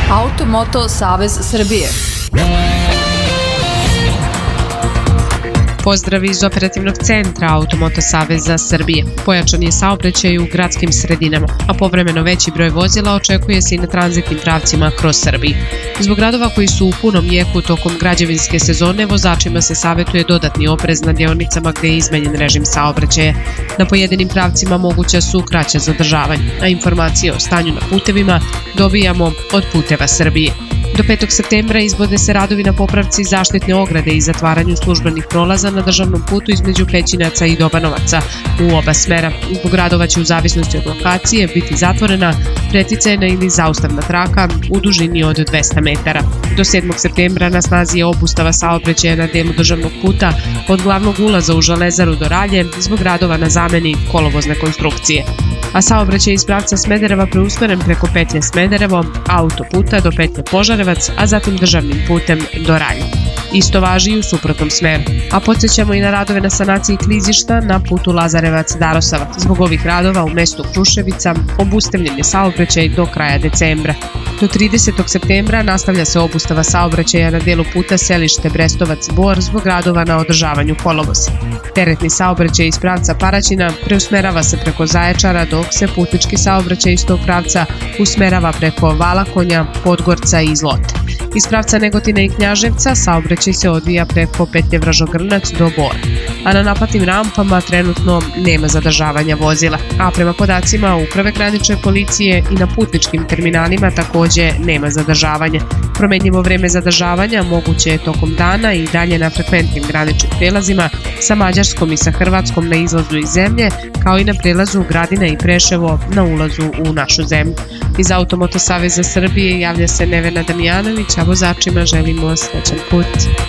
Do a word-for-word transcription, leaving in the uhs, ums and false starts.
Auto-Moto Savez Srbije. Pozdrav iz operativnog centra Auto-Moto Saveza Srbije. Pojačan je saobraćaj u gradskim sredinama, a povremeno veći broj vozila očekuje se i na tranzitnim pravcima kroz Srbiju. Zbog radova koji su u punom jeku tokom građevinske sezone, vozačima se savetuje dodatni oprez na deonicama gde je izmenjen režim saobraćaja. Na pojedinim pravcima moguća su kraća zadržavanja, a informacije o stanju na putevima dobijamo od Puteva Srbije. Do petog septembra izvode se radovi na popravci zaštitne ograde i zatvaranju službenih prolaza na državnom putu između Pećinaca i Dobanovaca u oba smera. Zbog radova će u zavisnosti od lokacije biti zatvorena preticajna ili zaustavna traka u dužini od dvesta metara. Do sedmog septembra na snazi je obustava saobraćaja na delu državnog puta od glavnog ulaza u Železaru do Ralje zbog radova na zameni kolovozne konstrukcije. A saobraćaj iz pravca Smedereva preusmeren preko petlje Smederevo, autoputa do petlje Požarevac, a zatim državnim putem do Ralje. Isto važi i u suprotnom smeru. A podsjećamo i na radove na sanaciji klizišta na putu Lazarevac-Darosava. Zbog ovih radova u mestu Kruševica obustavljen je saobraćaj do kraja decembra. Do tridesetog septembra nastavlja se obustava saobraćaja na delu puta Selište Brestovac-Bor zbog radova na održavanju kolovoza. Teretni saobraćaj iz pravca Paraćina preusmerava se preko Zaječara, dok se putnički saobraćaj iz tog pravca usmerava preko Valakonja, Podgorca i Zlote. Iz pravca Negotina i Knjaževca saobraćaj se odvija preko petlje Vražogrnac do Bora, a na naplatnim rampama trenutno nema zadržavanja vozila, a prema podacima Uprave granične policije i na putničkim terminalima takođe nema zadržavanja. Promenljivo vreme zadržavanja moguće je tokom dana i dalje na frekventnim graničnim prelazima sa Mađarskom i sa Hrvatskom na izlazu iz zemlje, kao i na prelazu Gradina i Preševo na ulazu u našu zemlju. Iz Auto-Moto Saveza Srbije javlja se Nevena Damjanović, a vozačima želimo srećan put.